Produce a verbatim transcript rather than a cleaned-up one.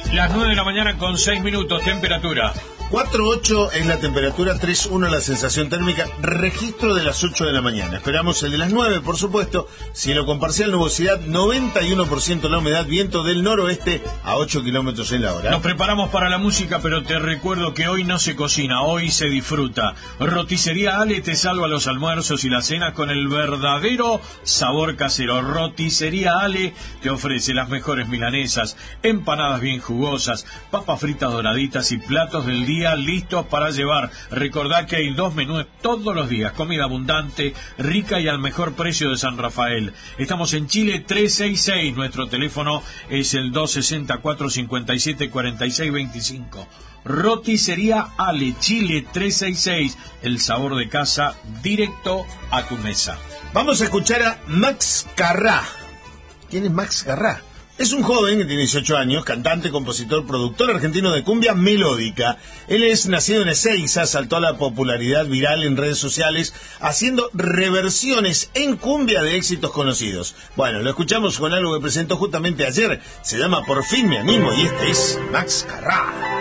Las nueve de la mañana con seis minutos, temperatura. cuatro coma ocho es la temperatura, tres coma uno la sensación térmica, registro de las ocho de la mañana. Esperamos el de las nueve, por supuesto. Cielo con parcial nubosidad, noventa y uno por ciento la humedad, viento del noroeste a ocho kilómetros en la hora. Nos preparamos para la música, pero te recuerdo que hoy no se cocina, hoy se disfruta. Roticería Ale te salva los almuerzos y las cenas con el verdadero sabor casero. Roticería Ale te ofrece las mejores milanesas, empanadas bien jugosas, papas fritas doraditas y platos del día listos para llevar. Recordá que hay dos menús todos los días, comida abundante, rica y al mejor precio de San Rafael. Estamos en Chile trescientos sesenta y seis, nuestro teléfono es el dos sesenta, cuatrocientos cincuenta y siete, cuarenta y seis veinticinco. Roticería Ale, Chile trescientos sesenta y seis, el sabor de casa directo a tu mesa. Vamos a escuchar a Max Carrá. ¿Quién es Max Carrá? Es un joven que tiene dieciocho años, cantante, compositor, productor argentino de cumbia melódica. Él es nacido en Ezeiza, saltó a la popularidad viral en redes sociales, haciendo reversiones en cumbia de éxitos conocidos. Bueno, lo escuchamos con algo que presentó justamente ayer. Se llama Por fin me animo y este es Max Carrá.